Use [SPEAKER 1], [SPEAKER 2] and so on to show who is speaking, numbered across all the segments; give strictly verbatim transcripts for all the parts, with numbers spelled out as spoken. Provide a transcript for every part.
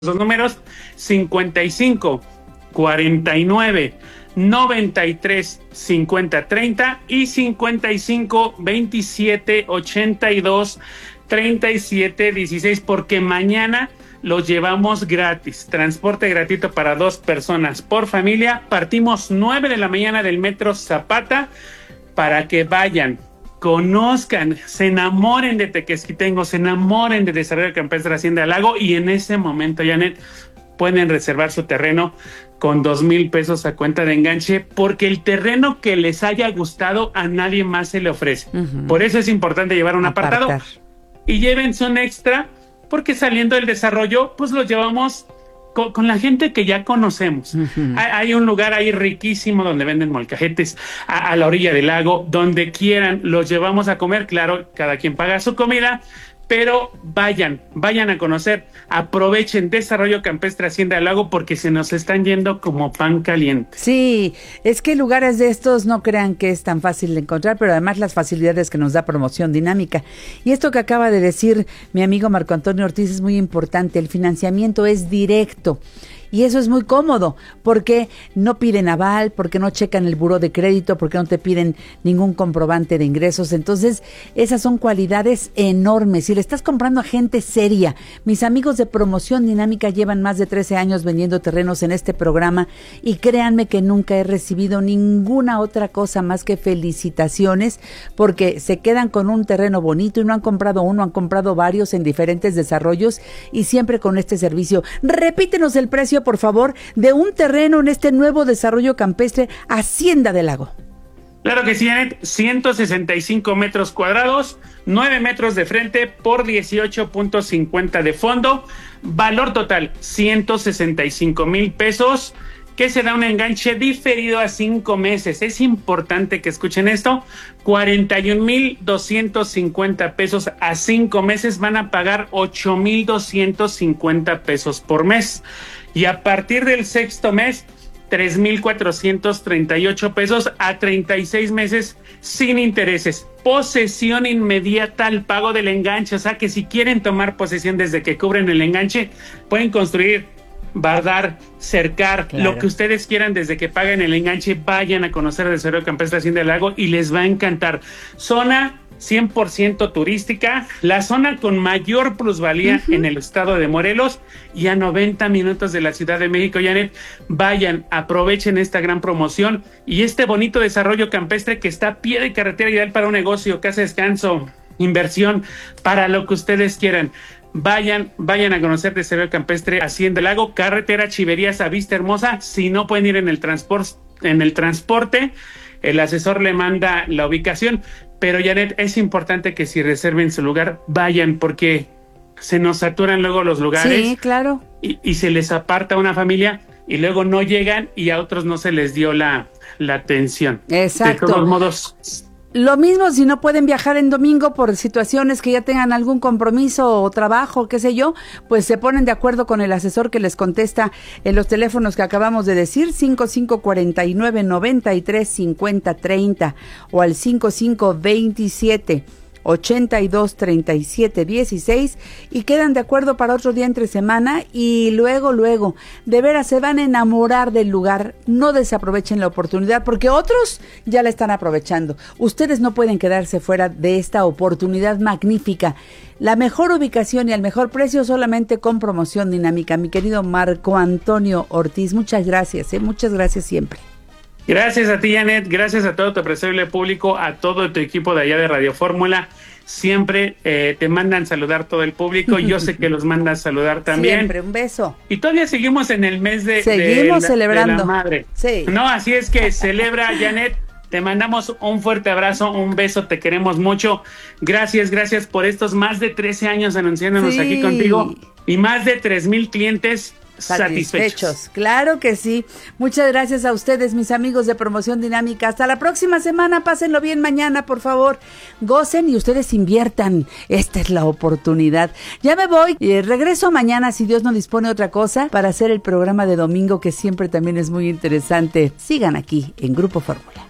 [SPEAKER 1] Los números cincuenta y cinco, cuarenta y nueve, noventa y tres, cincuenta, treinta y cincuenta y cinco, veintisiete, ochenta y dos, treinta y siete, dieciséis, porque mañana los llevamos gratis, transporte gratuito para dos personas por familia. Partimos nueve de la mañana del Metro Zapata para que vayan, conozcan, se enamoren de Tequesquitengo, se enamoren de Desarrollo Campestre Hacienda del Lago, y en ese momento, Janet, pueden reservar su terreno con dos mil pesos a cuenta de enganche, porque el terreno que les haya gustado a nadie más se le ofrece. Uh-huh. Por eso es importante llevar un Apartar. apartado y llévense un extra, porque saliendo del desarrollo, pues lo llevamos Con, con la gente que ya conocemos. Uh-huh. Hay, hay un lugar ahí riquísimo donde venden molcajetes a, a la orilla del lago, donde quieran, los llevamos a comer. Claro, cada quien paga su comida, pero vayan, vayan a conocer, aprovechen Desarrollo Campestre Hacienda del Lago, porque se nos están yendo como pan caliente.
[SPEAKER 2] Sí, es que lugares de estos no crean que es tan fácil de encontrar, pero además las facilidades que nos da Promoción Dinámica. Y esto que acaba de decir mi amigo Marco Antonio Ortiz es muy importante, el financiamiento es directo. Y eso es muy cómodo, porque no piden aval, porque no checan el buró de crédito, porque no te piden ningún comprobante de ingresos. Entonces, esas son cualidades enormes. Si le estás comprando a gente seria, mis amigos de Promoción Dinámica llevan más de trece años vendiendo terrenos en este programa, y créanme que nunca he recibido ninguna otra cosa más que felicitaciones, porque se quedan con un terreno bonito y no han comprado uno, han comprado varios en diferentes desarrollos, y siempre con este servicio. Repítenos el precio, por favor, de un terreno en este nuevo Desarrollo Campestre Hacienda del Lago.
[SPEAKER 1] Claro que sí, Janet, ciento sesenta y cinco metros cuadrados, nueve metros de frente por dieciocho punto cincuenta de fondo, valor total ciento sesenta y cinco mil pesos, que se da un enganche diferido a cinco meses. Es importante que escuchen esto: cuarenta y un mil doscientos cincuenta pesos a cinco meses, van a pagar ocho mil doscientos cincuenta pesos por mes. Y a partir del sexto mes, tres mil cuatrocientos treinta y ocho pesos a treinta y seis meses sin intereses. Posesión inmediata al pago del enganche. O sea que si quieren tomar posesión desde que cubren el enganche, pueden construir, bardar, cercar, claro, lo que ustedes quieran desde que paguen el enganche. Vayan a conocer el Desarrollo Campestre Hacienda del Lago y les va a encantar. Zona cien por ciento turística, la zona con mayor plusvalía uh-huh. en el estado de Morelos, y a noventa minutos de la Ciudad de México. Janet, vayan, aprovechen esta gran promoción y este bonito desarrollo campestre que está a pie de carretera, ideal para un negocio, casa de descanso, inversión, para lo que ustedes quieran. Vayan, vayan a conocer Desarrollo Campestre Hacienda del Lago, carretera Chiverías a Vista Hermosa. Si no pueden ir en el transporte, en el transporte, el asesor le manda la ubicación. Pero, Janet, es importante que si reserven su lugar, vayan, porque se nos saturan luego los lugares.
[SPEAKER 2] Sí, claro.
[SPEAKER 1] Y, y se les aparta una familia y luego no llegan y a otros no se les dio la, la atención.
[SPEAKER 2] Exacto.
[SPEAKER 1] De todos modos,
[SPEAKER 2] lo mismo si no pueden viajar en domingo por situaciones que ya tengan algún compromiso o trabajo, qué sé yo, pues se ponen de acuerdo con el asesor que les contesta en los teléfonos que acabamos de decir, cinco cinco cuatro nueve, nueve tres, cincuenta, treinta o al cinco cinco veintisiete, ochenta y dos, treinta y siete, dieciséis, y quedan de acuerdo para otro día entre semana, y luego, luego, de veras se van a enamorar del lugar. No desaprovechen la oportunidad, porque otros ya la están aprovechando. Ustedes no pueden quedarse fuera de esta oportunidad magnífica. La mejor ubicación y el mejor precio solamente con Promoción Dinámica. Mi querido Marco Antonio Ortiz, muchas gracias, ¿eh? muchas gracias siempre.
[SPEAKER 1] Gracias a ti, Janet, gracias a todo tu apreciable público, a todo tu equipo de allá de Radio Fórmula. Siempre eh, te mandan saludar todo el público, yo sé que los mandas saludar también.
[SPEAKER 2] Siempre, un beso.
[SPEAKER 1] Y todavía seguimos en el mes de,
[SPEAKER 2] seguimos
[SPEAKER 1] de,
[SPEAKER 2] celebrando.
[SPEAKER 1] de la madre.
[SPEAKER 2] Sí.
[SPEAKER 1] No, así es que celebra, Janet. Te mandamos un fuerte abrazo, un beso, te queremos mucho. Gracias, gracias por estos más de trece años anunciándonos sí. aquí contigo, y más de tres mil clientes satisfechos.
[SPEAKER 2] satisfechos. Claro que sí. Muchas gracias a ustedes, mis amigos de Promoción Dinámica. Hasta la próxima semana. Pásenlo bien mañana, por favor. Gocen y ustedes inviertan. Esta es la oportunidad. Ya me voy. Eh, regreso mañana, si Dios no dispone otra cosa, para hacer el programa de domingo, que siempre también es muy interesante. Sigan aquí en Grupo Fórmula.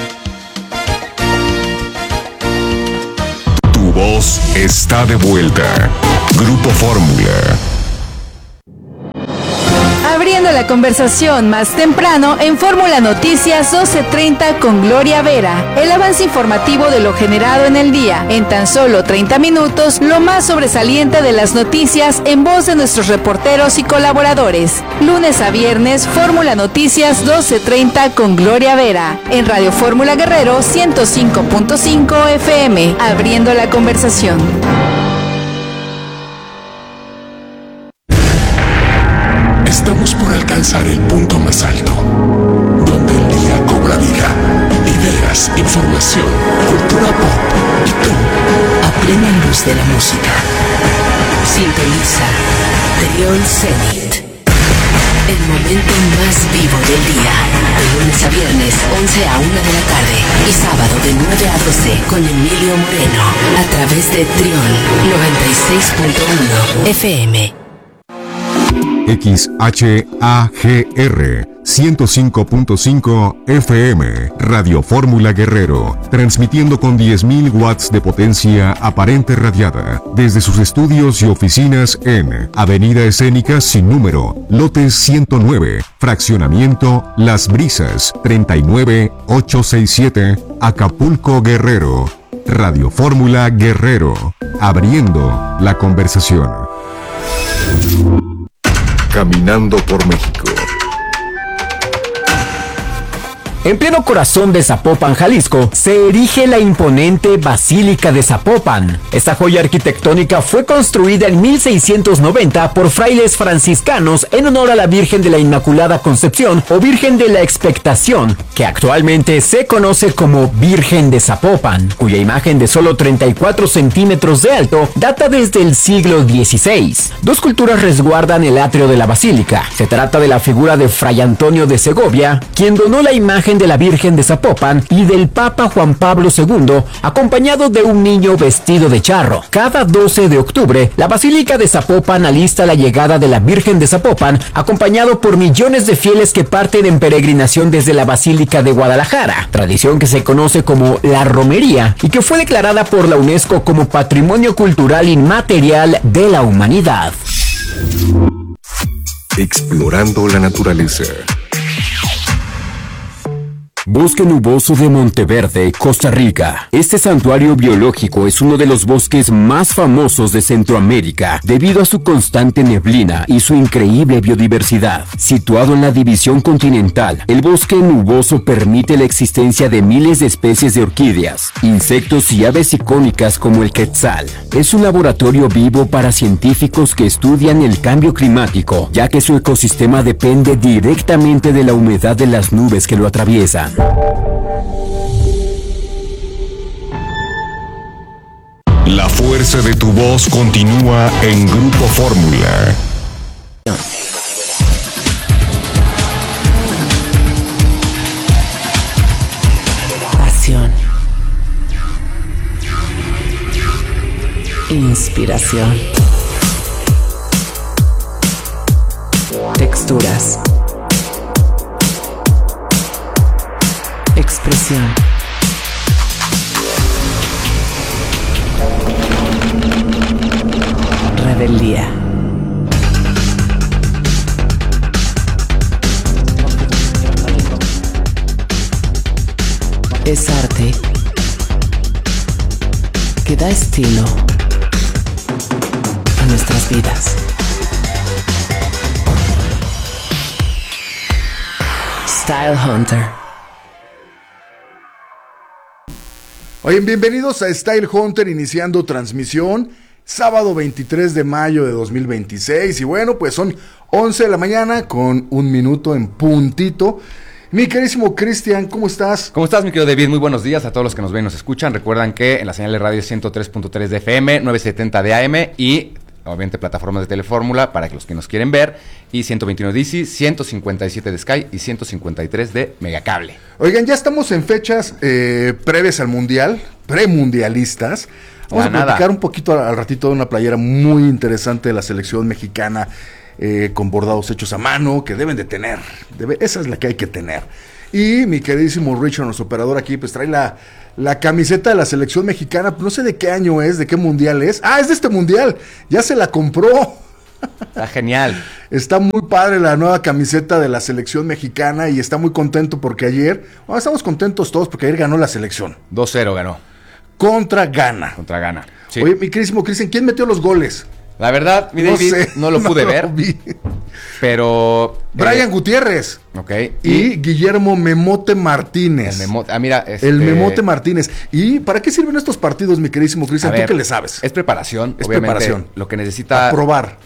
[SPEAKER 3] Tu voz está de vuelta. Grupo Fórmula. la conversación más temprano en Fórmula Noticias doce treinta con Gloria Vera. El avance informativo de lo generado en el día. En tan solo treinta minutos, lo más sobresaliente de las noticias en voz de nuestros reporteros y colaboradores. Lunes a viernes, Fórmula Noticias doce treinta con Gloria Vera. En Radio Fórmula Guerrero ciento cinco punto cinco F M. Abriendo la conversación.
[SPEAKER 4] Estamos por alcanzar el punto más alto, donde el día cobra vida, ideas, información, cultura pop y tú, a plena luz de la música.
[SPEAKER 5] Sintoniza Triol Zenit, el momento más vivo del día, de lunes a viernes, once a una de la tarde, y sábado de nueve a doce con Emilio Moreno, a través de Triol noventa y seis punto uno F M.
[SPEAKER 6] X H A G R ciento cinco punto cinco F M, Radio Fórmula Guerrero, transmitiendo con diez mil watts de potencia aparente radiada, desde sus estudios y oficinas en Avenida Escénica Sin Número, lote ciento nueve, fraccionamiento Las Brisas, treinta y nueve ochocientos sesenta y siete, Acapulco, Guerrero. Radio Fórmula Guerrero, abriendo la conversación.
[SPEAKER 4] Caminando por México.
[SPEAKER 7] En pleno corazón de Zapopan, Jalisco, se erige la imponente Basílica de Zapopan. Esta joya arquitectónica fue construida en mil seiscientos noventa por frailes franciscanos en honor a la Virgen de la Inmaculada Concepción o Virgen de la Expectación, que actualmente se conoce como Virgen de Zapopan, cuya imagen de solo treinta y cuatro centímetros de alto data desde el siglo dieciséis. Dos culturas resguardan el atrio de la basílica. Se trata de la figura de Fray Antonio de Segovia, quien donó la imagen de la Virgen de Zapopan, y del Papa Juan Pablo segundo, acompañado de un niño vestido de charro. Cada doce de octubre, la Basílica de Zapopan alista la llegada de la Virgen de Zapopan, acompañado por millones de fieles que parten en peregrinación desde la Basílica de Guadalajara, tradición que se conoce como la romería y que fue declarada por la UNESCO como Patrimonio Cultural Inmaterial de la Humanidad.
[SPEAKER 4] Explorando la naturaleza.
[SPEAKER 7] Bosque Nuboso de Monteverde, Costa Rica. Este santuario biológico es uno de los bosques más famosos de Centroamérica debido a su constante neblina y su increíble biodiversidad. Situado en la división continental, el bosque nuboso permite la existencia de miles de especies de orquídeas, insectos y aves icónicas como el quetzal. Es un laboratorio vivo para científicos que estudian el cambio climático, ya que su ecosistema depende directamente de la humedad de las nubes que lo atraviesan.
[SPEAKER 4] La fuerza de tu voz continúa en Grupo Fórmula.
[SPEAKER 5] Pasión. Inspiración. Texturas. Expresión. Rebeldía. Es arte que da estilo a nuestras vidas. Style Hunter.
[SPEAKER 8] Oigan, bienvenidos a Style Hunter, iniciando transmisión, sábado veintitrés de mayo de dos mil veintiséis, y bueno, pues son once de la mañana con un minuto en puntito. Mi queridísimo Cristian, ¿cómo estás?
[SPEAKER 9] ¿Cómo estás, mi querido David? Muy buenos días a todos los que nos ven y nos escuchan. Recuerdan que en la señal de radio es ciento tres punto tres de F M, novecientos setenta de A M y obviamente plataformas de Telefórmula para que los que nos quieren ver, y ciento veintiuno D C, ciento cincuenta y siete de Sky y ciento cincuenta y tres de Megacable.
[SPEAKER 8] Oigan, ya estamos en fechas eh, previas al Mundial, premundialistas. Vamos
[SPEAKER 9] Nada,
[SPEAKER 8] a platicar
[SPEAKER 9] nada.
[SPEAKER 8] un poquito al, al ratito de una playera muy interesante de la selección mexicana, eh, con bordados hechos a mano, que deben de tener. Debe, esa es la que hay que tener. Y mi queridísimo Richard, nuestro operador aquí, pues trae la, la camiseta de la selección mexicana. No sé de qué año es, de qué mundial es. Ah, es de este mundial. Ya se la compró.
[SPEAKER 9] Está genial.
[SPEAKER 8] Está muy padre la nueva camiseta de la selección mexicana y está muy contento porque ayer, bueno, estamos contentos todos porque ayer ganó la selección.
[SPEAKER 9] dos cero ganó.
[SPEAKER 8] Contra Ghana.
[SPEAKER 9] Contra Ghana. Sí.
[SPEAKER 8] Oye, mi queridísimo Cristian, ¿quién metió los goles?
[SPEAKER 9] La verdad, mi
[SPEAKER 8] No
[SPEAKER 9] David,
[SPEAKER 8] sé,
[SPEAKER 9] no lo pude
[SPEAKER 8] no
[SPEAKER 9] ver.
[SPEAKER 8] lo vi.
[SPEAKER 9] Pero.
[SPEAKER 8] Brian
[SPEAKER 9] eh,
[SPEAKER 8] Gutiérrez.
[SPEAKER 9] Ok.
[SPEAKER 8] Y Guillermo Memote Martínez.
[SPEAKER 9] El Memote, ah, mira, este,
[SPEAKER 8] El Memote Martínez. ¿Y para qué sirven estos partidos, mi queridísimo Cristian?
[SPEAKER 9] a
[SPEAKER 8] ¿Tú
[SPEAKER 9] ver,
[SPEAKER 8] qué le sabes?
[SPEAKER 9] Es preparación.
[SPEAKER 8] Es
[SPEAKER 9] obviamente,
[SPEAKER 8] preparación.
[SPEAKER 9] Lo que necesita.
[SPEAKER 8] A probar.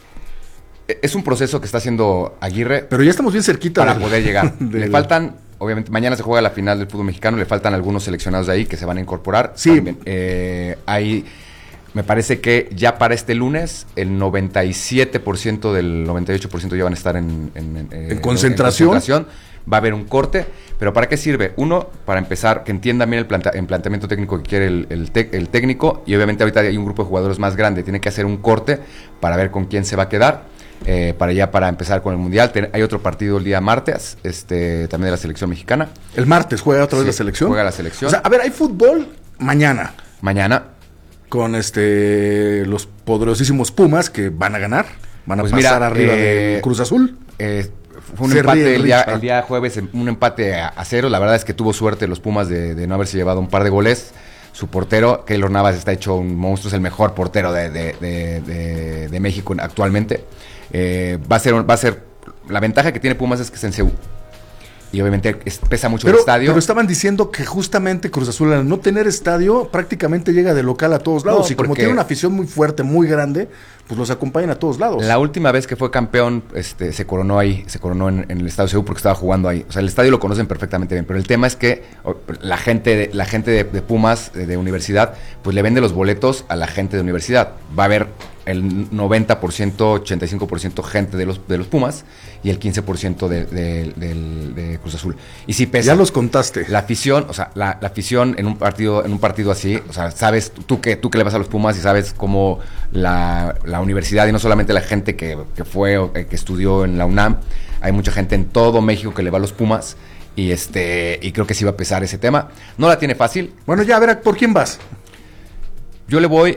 [SPEAKER 9] Es un proceso que está haciendo Aguirre.
[SPEAKER 8] Pero ya estamos bien cerquita.
[SPEAKER 9] Para
[SPEAKER 8] del-
[SPEAKER 9] poder llegar.
[SPEAKER 8] del-
[SPEAKER 9] Le faltan, obviamente, mañana se juega la final del fútbol mexicano, le faltan algunos seleccionados de ahí que se van a incorporar.
[SPEAKER 8] Sí.
[SPEAKER 9] También, eh, hay, me parece que ya para este lunes, el noventa y siete por ciento del noventa y ocho por ciento ya van a estar en, en, en, eh,
[SPEAKER 8] ¿En concentración?
[SPEAKER 9] en concentración. Va a haber un corte, pero ¿para qué sirve? Uno, para empezar, que entiendan bien el, planta, el planteamiento técnico que quiere el, el, tec, el técnico, y obviamente ahorita hay un grupo de jugadores más grande, tiene que hacer un corte para ver con quién se va a quedar. Eh, para ya para empezar con el mundial. Ten, hay otro partido el día martes, este también de la selección mexicana.
[SPEAKER 8] El martes juega otra vez
[SPEAKER 9] Sí,
[SPEAKER 8] la selección.
[SPEAKER 9] juega la selección.
[SPEAKER 8] O sea, a ver, hay fútbol mañana
[SPEAKER 9] Mañana.
[SPEAKER 8] con este los poderosísimos Pumas que van a ganar. Van a
[SPEAKER 9] Pues
[SPEAKER 8] pasar
[SPEAKER 9] mira,
[SPEAKER 8] arriba
[SPEAKER 9] eh,
[SPEAKER 8] del Cruz Azul.
[SPEAKER 9] Eh, fue un
[SPEAKER 8] Se
[SPEAKER 9] empate
[SPEAKER 8] ríe
[SPEAKER 9] el día,
[SPEAKER 8] Richard.
[SPEAKER 9] el día jueves, un empate a, a cero. La verdad es que tuvo suerte los Pumas de, de no haberse llevado un par de goles. Su portero, Keylor Navas, está hecho un monstruo, es el mejor portero de, de, de, de, de México actualmente. Eh, va a ser, va a ser, la ventaja que tiene Pumas es que es en C U. Y obviamente es- pesa mucho
[SPEAKER 8] Pero,
[SPEAKER 9] el estadio.
[SPEAKER 8] pero estaban diciendo que justamente Cruz Azul, al no tener estadio, prácticamente llega de local a todos lados.
[SPEAKER 9] No,
[SPEAKER 8] y como
[SPEAKER 9] porque-
[SPEAKER 8] tiene una afición muy fuerte, muy grande, pues los acompañan a todos lados.
[SPEAKER 9] La última vez que fue campeón, este, se coronó ahí, se coronó en, en el estadio C U porque estaba jugando ahí. O sea, el estadio lo conocen perfectamente bien, pero el tema es que o, la gente, de, la gente de, de Pumas, de, de universidad, pues le vende los boletos a la gente de universidad. Va a haber el noventa por ciento, ochenta y cinco por ciento gente de los, de los Pumas y el quince por ciento de, de, de, de Cruz Azul. Y sí pesa.
[SPEAKER 8] Ya los contaste.
[SPEAKER 9] La afición, o sea, la, la afición en un partido, en un partido así, o sea, sabes, tú que, tú que le vas a los Pumas y sabes cómo la, la universidad, y no solamente la gente que, que fue o que, que estudió en la UNAM, hay mucha gente en todo México que le va a los Pumas, y este, y creo que sí va a pesar ese tema. No la tiene fácil.
[SPEAKER 8] Bueno, ya, a ver, ¿por quién vas?
[SPEAKER 9] Yo le voy,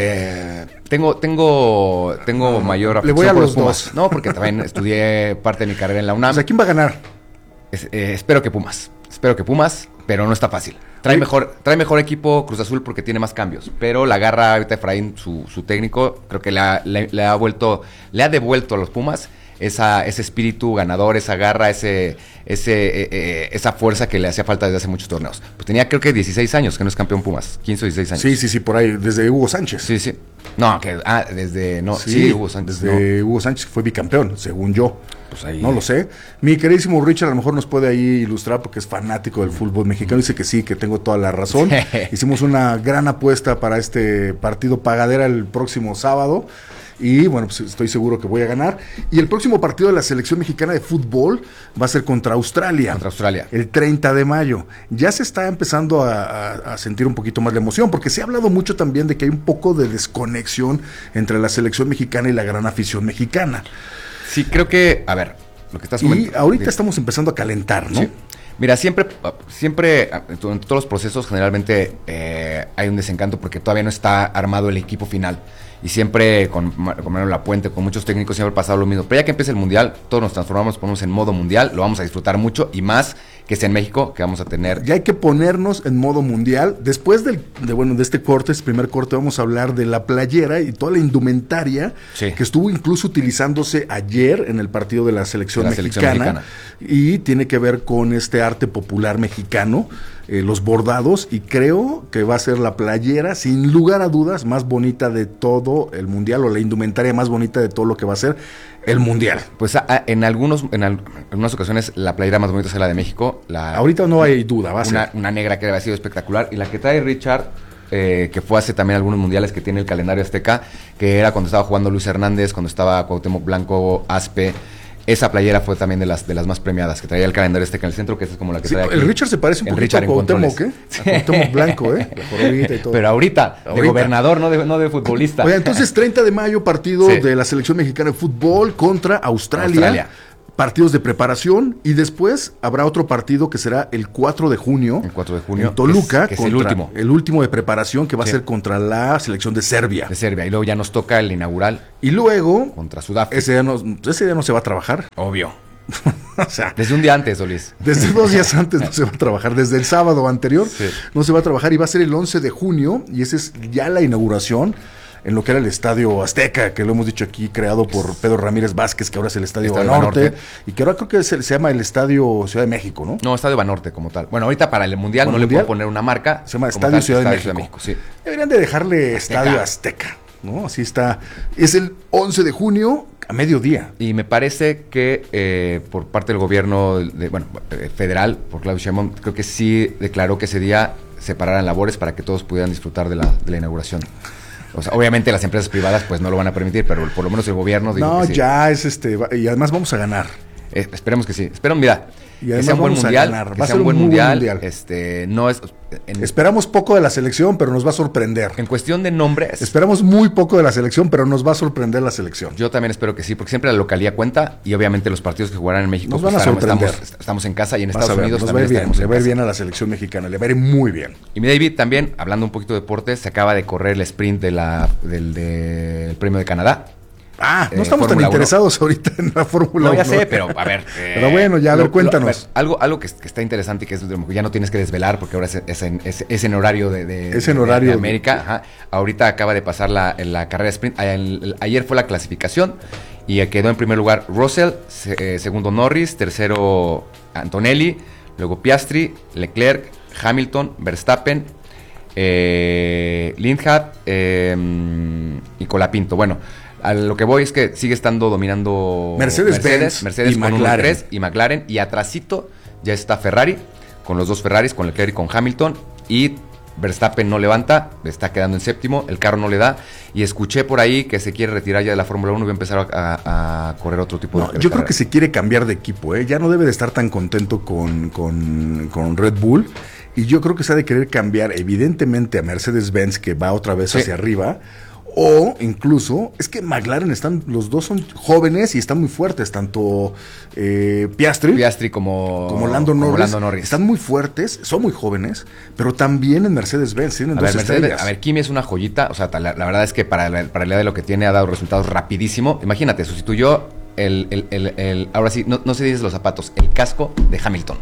[SPEAKER 9] eh, tengo, tengo, tengo mayor
[SPEAKER 8] Le
[SPEAKER 9] afición
[SPEAKER 8] voy a
[SPEAKER 9] por
[SPEAKER 8] los
[SPEAKER 9] Pumas.
[SPEAKER 8] dos.
[SPEAKER 9] No, porque también estudié parte de mi carrera en la UNAM.
[SPEAKER 8] O sea, ¿quién va a ganar?
[SPEAKER 9] Es- eh, espero que Pumas. Espero que Pumas, pero no está fácil. Trae
[SPEAKER 8] Oye.
[SPEAKER 9] mejor, trae mejor equipo Cruz Azul porque tiene más cambios. Pero la garra ahorita Efraín, su, su técnico, creo que le ha, le- le ha vuelto, le ha devuelto a los Pumas esa, ese espíritu ganador, esa garra, ese, ese, eh, eh, esa fuerza que le hacía falta desde hace muchos torneos. Pues tenía creo que dieciséis años que no es campeón Pumas. quince o dieciséis años.
[SPEAKER 8] Sí, sí, sí, por ahí, desde Hugo Sánchez.
[SPEAKER 9] Sí, sí. No, que ah, desde no, sí, Hugo Sánchez.
[SPEAKER 8] Desde
[SPEAKER 9] no.
[SPEAKER 8] Hugo Sánchez fue bicampeón, según yo.
[SPEAKER 9] Pues ahí-
[SPEAKER 8] No lo sé. Mi queridísimo Richard a lo mejor nos puede ahí ilustrar porque es fanático del fútbol mexicano. Dice que sí, que tengo toda la razón. Hicimos una gran apuesta para este partido pagadera el próximo sábado. Y bueno, pues estoy seguro que voy a ganar. Y el próximo partido de la selección mexicana de fútbol va a ser contra Australia.
[SPEAKER 9] Contra Australia.
[SPEAKER 8] El treinta de mayo. Ya se está empezando a, a- a sentir un poquito más la emoción, porque se ha hablado mucho también de que hay un poco de desconexión entre la selección mexicana y la gran afición mexicana.
[SPEAKER 9] Sí, creo que, a ver, lo que estás
[SPEAKER 8] Y
[SPEAKER 9] comentando.
[SPEAKER 8] ahorita estamos empezando a calentar, ¿no?
[SPEAKER 9] Sí. Mira, siempre, siempre, en todos los procesos generalmente eh, hay un desencanto porque todavía no está armado el equipo final. Y siempre con, Ma- con Manuel Lapuente, con muchos técnicos, siempre ha pasado lo mismo. Pero ya que empieza el Mundial, todos nos transformamos, ponemos en modo Mundial, lo vamos a disfrutar mucho y más que es en México, que vamos a tener.
[SPEAKER 8] Ya hay que ponernos en modo mundial. Después del, de, bueno, de este corte, este primer corte, vamos a hablar de la playera y toda la indumentaria
[SPEAKER 9] Sí.
[SPEAKER 8] que estuvo incluso utilizándose ayer en el partido de la selección,
[SPEAKER 9] De la selección
[SPEAKER 8] mexicana,
[SPEAKER 9] mexicana.
[SPEAKER 8] y tiene que ver con este arte popular mexicano, eh, los bordados, y creo que va a ser la playera, sin lugar a dudas, más bonita de todo el mundial, o la indumentaria más bonita de todo lo que va a ser el mundial.
[SPEAKER 9] Pues a- a- en algunos en, al- en algunas ocasiones la playera más bonita es la de México. La,
[SPEAKER 8] Ahorita no hay duda, va a
[SPEAKER 9] una,
[SPEAKER 8] ser.
[SPEAKER 9] una negra que había sido espectacular. Y la que trae Richard, eh, que fue hace también algunos mundiales que tiene el calendario azteca, que era cuando estaba jugando Luis Hernández, cuando estaba Cuauhtémoc Blanco, Aspe. Esa playera fue también de las de las más premiadas, que traía el calendario azteca en el centro, que esa es como la que
[SPEAKER 8] Sí,
[SPEAKER 9] trae aquí.
[SPEAKER 8] el Richard se parece un
[SPEAKER 9] El
[SPEAKER 8] poquito
[SPEAKER 9] Richard
[SPEAKER 8] a
[SPEAKER 9] en
[SPEAKER 8] Cuauhtémoc, ¿eh?
[SPEAKER 9] controles.
[SPEAKER 8] A Cuauhtémoc Blanco, ¿eh? La jorobita y todo.
[SPEAKER 9] Pero ahorita, de
[SPEAKER 8] Ahorita.
[SPEAKER 9] gobernador, no de, no de futbolista.
[SPEAKER 8] Oye, entonces treinta de mayo, partido
[SPEAKER 9] Sí.
[SPEAKER 8] de la selección mexicana de fútbol contra Australia.
[SPEAKER 9] Australia.
[SPEAKER 8] partidos de preparación y después habrá otro partido que será el cuatro de junio.
[SPEAKER 9] El cuatro de junio.
[SPEAKER 8] En Toluca.
[SPEAKER 9] Que es, que es el último.
[SPEAKER 8] El último de preparación que va
[SPEAKER 9] sí.
[SPEAKER 8] a ser contra la selección de Serbia.
[SPEAKER 9] De Serbia. Y luego ya nos toca el inaugural.
[SPEAKER 8] Y luego.
[SPEAKER 9] Contra Sudáfrica.
[SPEAKER 8] Ese día no, ese día no se va a trabajar.
[SPEAKER 9] Obvio.
[SPEAKER 8] O sea,
[SPEAKER 9] desde un día antes, Solís.
[SPEAKER 8] Desde dos días antes no se va a trabajar. Desde el sábado anterior sí. no se va a trabajar. Y va a ser el once de junio. Y esa es ya la inauguración en lo que era el Estadio Azteca, que lo hemos dicho aquí, creado por Pedro Ramírez Vázquez, que ahora es el Estadio, Estadio Banorte, Banorte, y que ahora creo que se, se llama el Estadio Ciudad de México, ¿no?
[SPEAKER 9] No, Estadio Banorte como tal. Bueno, ahorita para el Mundial bueno, no mundial, le puedo poner una marca.
[SPEAKER 8] Se llama Estadio,
[SPEAKER 9] tal,
[SPEAKER 8] Ciudad,
[SPEAKER 9] Estadio
[SPEAKER 8] de
[SPEAKER 9] Ciudad
[SPEAKER 8] México.
[SPEAKER 9] de México. Sí.
[SPEAKER 8] Deberían de dejarle Azteca. Estadio Azteca, ¿no? Así está. Es el once de junio a mediodía.
[SPEAKER 9] Y me parece que eh, por parte del gobierno, de, bueno, federal, por Claudio Sheinbaum, creo que sí declaró que ese día separaran labores para que todos pudieran disfrutar de la, de la inauguración. O sea, obviamente las empresas privadas pues no lo van a permitir, pero por lo menos el gobierno dijo
[SPEAKER 8] no,
[SPEAKER 9] que sí.
[SPEAKER 8] ya es este, y además vamos a ganar.
[SPEAKER 9] Eh, esperemos que sí. Esperemos, mira,
[SPEAKER 8] y
[SPEAKER 9] que sea un buen mundial,
[SPEAKER 8] va
[SPEAKER 9] que
[SPEAKER 8] a
[SPEAKER 9] sea
[SPEAKER 8] ser
[SPEAKER 9] un buen
[SPEAKER 8] muy
[SPEAKER 9] mundial,
[SPEAKER 8] buen mundial.
[SPEAKER 9] Este, no es
[SPEAKER 8] en, esperamos poco de la selección, pero nos va a sorprender.
[SPEAKER 9] En cuestión de nombres.
[SPEAKER 8] Esperamos muy poco de la selección, pero nos va a sorprender la selección.
[SPEAKER 9] Yo también espero que sí, porque siempre la localía cuenta y obviamente los partidos que jugarán en México
[SPEAKER 8] nos van a sorprender.
[SPEAKER 9] Estamos, estamos en casa y en
[SPEAKER 8] Vas
[SPEAKER 9] Estados
[SPEAKER 8] ver,
[SPEAKER 9] Unidos
[SPEAKER 8] nos
[SPEAKER 9] también
[SPEAKER 8] va a ir bien, le va a ir
[SPEAKER 9] casa.
[SPEAKER 8] bien a la selección mexicana, le va a ir muy bien.
[SPEAKER 9] Y mi David también, hablando un poquito de deportes, se acaba de correr el sprint de la, del, del Premio de Canadá.
[SPEAKER 8] Ah, no
[SPEAKER 9] eh,
[SPEAKER 8] estamos
[SPEAKER 9] Fórmula
[SPEAKER 8] tan interesados uno. Ahorita en la Fórmula uno.
[SPEAKER 9] No, ya sé, pero a ver. Eh,
[SPEAKER 8] pero bueno, ya, a ver,
[SPEAKER 9] lo,
[SPEAKER 8] cuéntanos.
[SPEAKER 9] Lo, a ver, algo algo que, que está interesante y que es, ya no tienes que desvelar porque ahora es, es, en, es, es en horario de, de,
[SPEAKER 8] es en
[SPEAKER 9] de,
[SPEAKER 8] horario
[SPEAKER 9] de América. Ajá. Ahorita acaba de pasar la, la carrera sprint. El, el, ayer fue la clasificación y quedó en primer lugar Russell, se, eh, segundo Norris, tercero Antonelli, luego Piastri, Leclerc, Hamilton, Verstappen, eh, Lindhardt eh, y Colapinto. Bueno. A lo que voy es que sigue estando dominando
[SPEAKER 8] Mercedes,
[SPEAKER 9] Mercedes, Mercedes
[SPEAKER 8] y
[SPEAKER 9] con
[SPEAKER 8] McLaren.
[SPEAKER 9] uno tres y McLaren. Y atrasito ya está Ferrari, con los dos Ferraris, con Leclerc y con Hamilton. Y Verstappen no levanta, está quedando en séptimo, el carro no le da. Y escuché por ahí que se quiere retirar ya de la Fórmula uno y va a empezar a, a, a correr otro tipo
[SPEAKER 8] no,
[SPEAKER 9] de
[SPEAKER 8] Yo carrera. Creo que se quiere cambiar de equipo, ¿eh? Ya no debe de estar tan contento con, con, con Red Bull. Y yo creo que se ha de querer cambiar evidentemente a Mercedes-Benz, que va otra vez sí. hacia arriba. O incluso, es que McLaren están, los dos son jóvenes y están muy fuertes, tanto eh, Piastri,
[SPEAKER 9] Piastri como,
[SPEAKER 8] como, Lando Norris,
[SPEAKER 9] como Lando Norris.
[SPEAKER 8] Están muy fuertes, son muy jóvenes, pero también en Mercedes-Benz tienen
[SPEAKER 9] a
[SPEAKER 8] dos
[SPEAKER 9] ver, Mercedes,
[SPEAKER 8] estrellas.
[SPEAKER 9] A ver, Kimi es una joyita, o sea, la, la verdad es que para la, para la idea de lo que tiene ha dado resultados rapidísimo. Imagínate, sustituyó el, el, el, el ahora sí, no, no se dice los zapatos, el casco de Hamilton.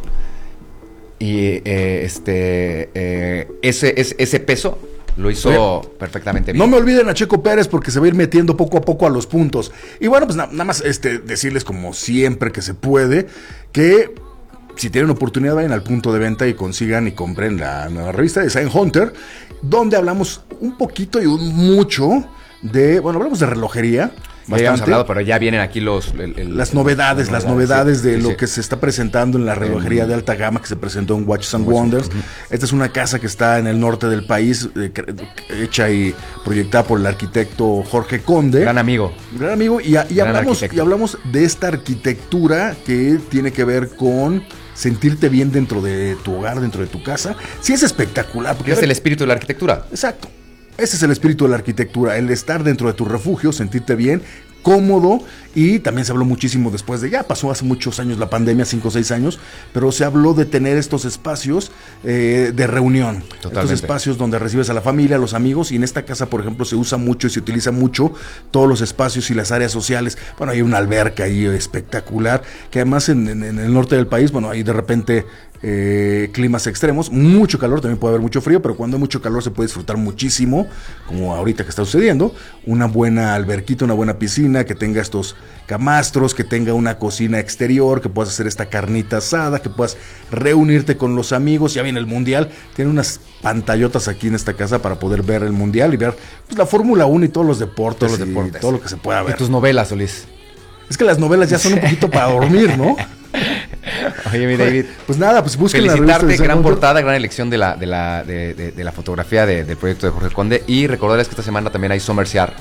[SPEAKER 9] Y eh, este eh, ese, ese, ese peso lo hizo Oye, perfectamente bien.
[SPEAKER 8] No me olviden a Checo Pérez porque se va a ir metiendo poco a poco a los puntos. Y bueno, pues na- nada más este, decirles como siempre que se puede, que si tienen oportunidad vayan al punto de venta y consigan y compren la nueva revista de Design Hunter, donde hablamos un poquito y un mucho de, bueno, hablamos de relojería.
[SPEAKER 9] Ya habíamos hablado, pero ya vienen aquí los... El, el,
[SPEAKER 8] las novedades,
[SPEAKER 9] el,
[SPEAKER 8] las novedades
[SPEAKER 9] sí,
[SPEAKER 8] de
[SPEAKER 9] sí,
[SPEAKER 8] lo
[SPEAKER 9] sí.
[SPEAKER 8] que se está presentando en la relojería de alta gama que se presentó en Watches and Wonders. Uh-huh. Esta es una casa que está en el norte del país, eh, hecha y proyectada por el arquitecto Jorge Conde.
[SPEAKER 9] Gran amigo.
[SPEAKER 8] Gran amigo. Y, y, hablamos, y hablamos de esta arquitectura que tiene que ver con sentirte bien dentro de tu hogar, dentro de tu casa. Sí, es espectacular.
[SPEAKER 9] Porque es ver, el espíritu de la arquitectura.
[SPEAKER 8] Exacto. Ese es el espíritu de la arquitectura, el estar dentro de tu refugio, sentirte bien, cómodo. Y también se habló muchísimo después de, ya pasó hace muchos años la pandemia, cinco o seis años, pero se habló de tener estos espacios eh, de reunión. Totalmente. Estos espacios donde recibes a la familia, a los amigos, y en esta casa, por ejemplo, se usa mucho y se utiliza mucho todos los espacios y las áreas sociales. Bueno, hay una alberca ahí espectacular, que además en, en, en el norte del país, bueno, hay de repente eh, climas extremos, mucho calor, también puede haber mucho frío, pero cuando hay mucho calor se puede disfrutar muchísimo, como ahorita que está sucediendo, una buena alberquita, una buena piscina, que tenga estos camastros, que tenga una cocina exterior, que puedas hacer esta carnita asada, que puedas reunirte con los amigos. Ya viene el mundial, tiene unas pantallotas aquí en esta casa para poder ver el mundial y ver pues, la Fórmula uno y todos los deportes,
[SPEAKER 9] todos los deportes.
[SPEAKER 8] Y todo lo que se pueda ver.
[SPEAKER 9] Y tus novelas, Solís.
[SPEAKER 8] Es que las novelas ya son un poquito para dormir, ¿no?
[SPEAKER 9] Oye, mi David.
[SPEAKER 8] Pues nada, pues busquen la
[SPEAKER 9] revista.
[SPEAKER 8] Felicitarte,
[SPEAKER 9] gran portada, gran elección de la, de la, de, de, de la fotografía de, del proyecto de Jorge Conde. Y recordarles que esta semana también hay Somerciar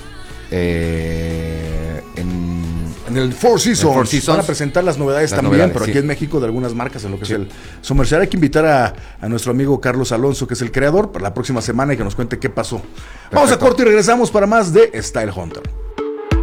[SPEAKER 9] eh, en...
[SPEAKER 8] En el Four Seasons,
[SPEAKER 9] Four Seasons
[SPEAKER 8] van a presentar las novedades
[SPEAKER 9] las
[SPEAKER 8] también,
[SPEAKER 9] novedades,
[SPEAKER 8] pero aquí
[SPEAKER 9] sí.
[SPEAKER 8] en México de algunas marcas en lo que sí. es el Somerciar. Hay que invitar a, a nuestro amigo Carlos Alonso, que es el creador, para la próxima semana y que nos cuente qué pasó. Perfecto. Vamos a corte y regresamos para más de Style Hunter.